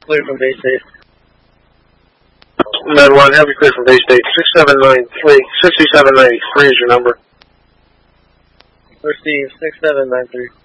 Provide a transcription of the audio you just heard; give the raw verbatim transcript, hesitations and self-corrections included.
Clear from base state. nine one, have you clear from base state. six seven nine three, sixty-seven ninety-three is your number. Receive six seven nine three.